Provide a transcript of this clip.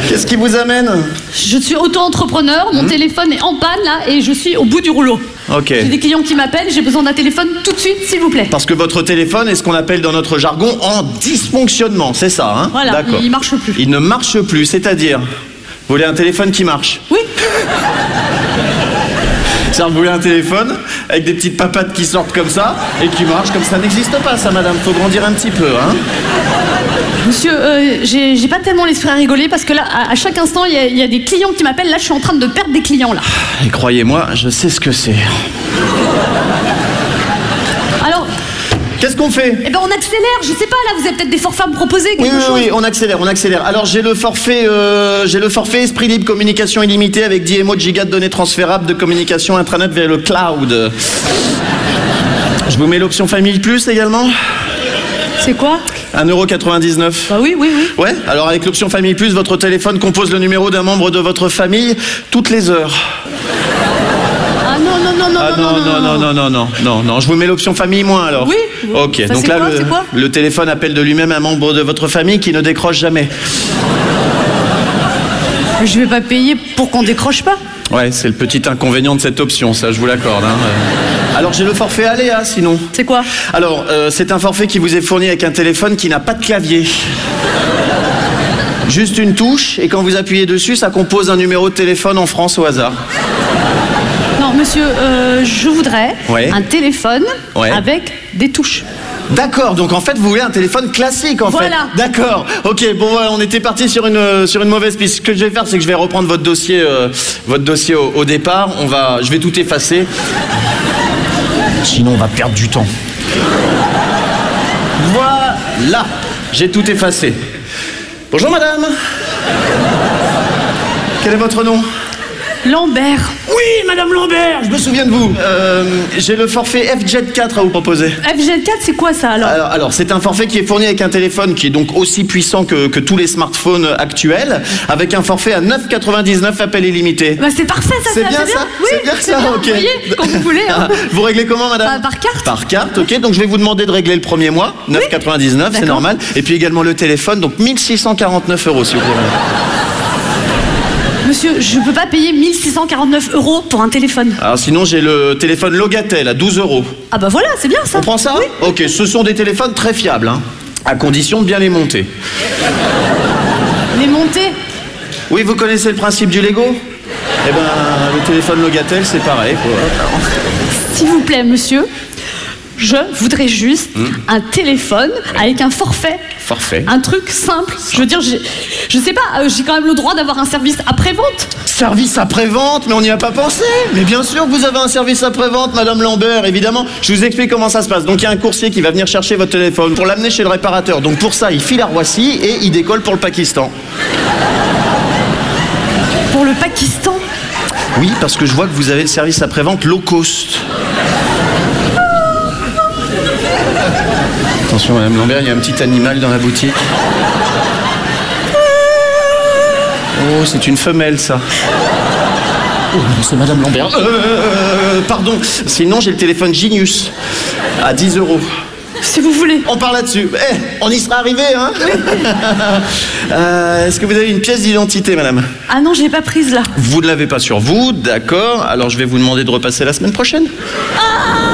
Qu'est-ce qui vous amène? Je suis auto-entrepreneur, mon téléphone est en panne là et je suis au bout du rouleau. Ok. J'ai des clients qui m'appellent, j'ai besoin d'un téléphone tout de suite, s'il vous plaît. Parce que votre téléphone est ce qu'on appelle dans notre jargon en dysfonctionnement, c'est ça, hein? Voilà, D'accord. il marche plus. Il ne marche plus, c'est-à-dire? Vous voulez un téléphone qui marche? Oui. C'est-à-dire, vous voulez un téléphone avec des petites papates qui sortent comme ça et qui marchent comme ça n'existe pas, ça, madame. Faut grandir un petit peu, hein? Monsieur, j'ai pas tellement l'esprit à rigoler parce que là, à chaque instant, il y a des clients qui m'appellent. Là, je suis en train de perdre des clients, là. Et croyez-moi, je sais ce que c'est. Alors, Qu'est-ce qu'on fait? eh ben on accélère, je sais pas, là, vous avez peut-être des forfaits à me proposer, Oui, quelque chose. oui, on accélère. Alors, j'ai le forfait Esprit Libre Communication Illimitée avec 10 MO de gigas de données transférables de communication intranet vers le cloud. Je vous mets l'option Famille Plus également? C'est quoi? 1,99 €. Bah oui. Ouais, alors avec l'option Famille Plus, votre téléphone compose le numéro d'un membre de votre famille toutes les heures. Ah non. Non, je vous mets l'option Famille Moins alors. Oui. Ok, Ça, donc c'est là, quoi, c'est quoi le téléphone appelle de lui-même un membre de votre famille qui ne décroche jamais. Je vais pas payer pour qu'on décroche pas. Ouais, c'est le petit inconvénient de cette option, ça, je vous l'accorde. Hein. Alors, j'ai le forfait Aléa, sinon. C'est quoi? Alors, c'est un forfait qui vous est fourni avec un téléphone qui n'a pas de clavier. Juste une touche, et quand vous appuyez dessus, ça compose un numéro de téléphone en France au hasard. Non, monsieur, je voudrais Ouais. un téléphone Ouais. avec des touches. D'accord, donc en fait, vous voulez un téléphone classique, en fait. Voilà. D'accord, ok, bon, voilà, on était parti sur une mauvaise piste. Ce que je vais faire, c'est que je vais reprendre votre dossier au départ. Je vais tout effacer. Sinon, on va perdre du temps. Voilà, j'ai tout effacé. Bonjour, madame. Quel est votre nom? Lambert. Oui, madame Lambert, je me souviens de vous. J'ai le forfait FJet 4 à vous proposer. FJ4, c'est quoi ça alors? Alors, c'est un forfait qui est fourni avec un téléphone qui est donc aussi puissant que tous les smartphones actuels, avec un forfait à 9,99 appel illimité. Bah c'est parfait ça, C'est bien ça? Oui, C'est bien ça, ok. Vous voyez, quand vous voulez. Hein. Vous réglez comment, madame? Bah, par carte. Par carte, ok. Donc je vais vous demander de régler le premier mois, 9,99, c'est D'accord. normal. Et puis également le téléphone, donc 1649 €, s'il vous plaît. Monsieur, je peux pas payer 1649 € pour un téléphone. Alors sinon, j'ai le téléphone Logatel à 12 €. Ah bah voilà, c'est bien ça. On prend ça? Oui. Ok, ce sont des téléphones très fiables, hein, à condition de bien les monter. Les montées. Oui, vous connaissez le principe du Lego? Eh ben, le téléphone Logatel, c'est pareil, quoi. S'il vous plaît, monsieur, je voudrais juste un téléphone avec un forfait. Forfait. Un truc simple. Je veux dire, je sais pas, j'ai quand même le droit d'avoir un service après-vente. Service après-vente, mais on n'y a pas pensé. Mais bien sûr que vous avez un service après-vente, madame Lambert, évidemment. Je vous explique comment ça se passe. Donc, il y a un coursier qui va venir chercher votre téléphone pour l'amener chez le réparateur. Donc, pour ça, il file à Roissy et il décolle pour le Pakistan. Pour le Pakistan. Oui, parce que je vois que vous avez le service après-vente low cost. Attention, madame Lambert, il y a un petit animal dans la boutique. Oh, c'est une femelle, ça. Oh non, c'est madame Lambert. Pardon. Sinon, j'ai le téléphone Genius à 10 €. Si vous voulez. On part là-dessus. Eh, on y sera arrivé, hein? Est-ce que vous avez une pièce d'identité, madame? Ah non, je l'ai pas prise là. Vous ne l'avez pas sur vous, d'accord. Alors, je vais vous demander de repasser la semaine prochaine. Ah